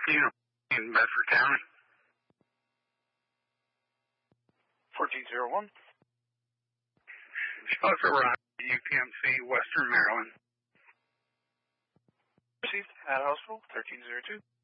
in Bedford County. 1401. Show us around UPMC, Western Maryland. Received at hospital, 1302.